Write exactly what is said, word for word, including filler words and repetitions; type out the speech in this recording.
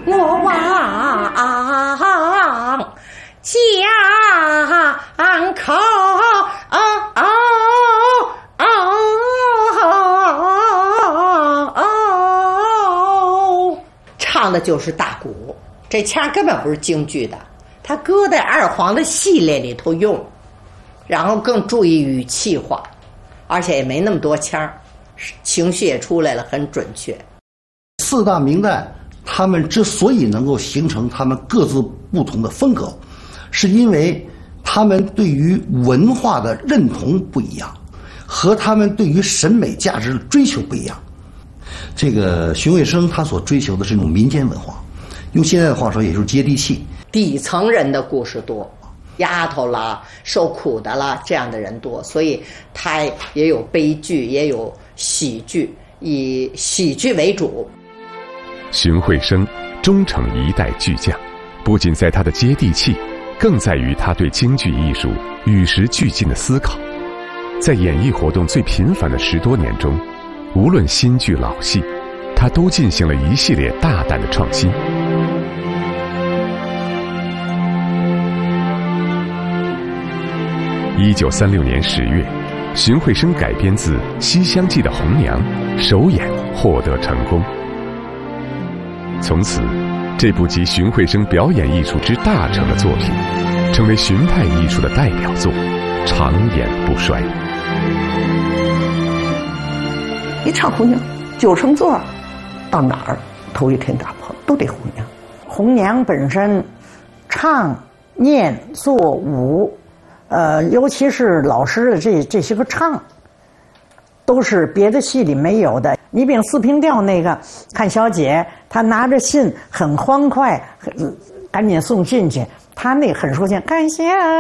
我望江口唱的就是大鼓，这腔根本不是京剧的，他搁在二黄的系列里头用，然后更注意语气化，而且也没那么多腔，情绪也出来了，很准确。 四大名旦他们之所以能够形成他们各自不同的风格，是因为他们对于文化的认同不一样，和他们对于审美价值的追求不一样。这个荀慧生他所追求的是一种民间文化，用现在的话说也就是接地气， 底层人的故事多，丫头啦，受苦的啦，这样的人多，所以他也有悲剧，也有喜剧，以喜剧为主。 荀慧生终成一代巨匠，不仅在他的接地气，更在于他对京剧艺术与时俱进的思考。在演艺活动最频繁的十多年中，无论新剧老戏，他都进行了一系列大胆的创新。一九三六年十月，荀慧生改编自《西厢记》的红娘首演获得成功。从此，这部集荀慧生表演艺术之大成的作品，成为荀派艺术的代表作，长演不衰。 一唱红娘，九成座，到哪儿头一天打破都得红娘。红娘本身，唱、念、做、舞，呃，尤其是老师的这这些个唱，都是别的戏里没有的。你比如四平调那个，看小姐她拿着信很欢快，很赶紧送信去，她那很说信，感谢。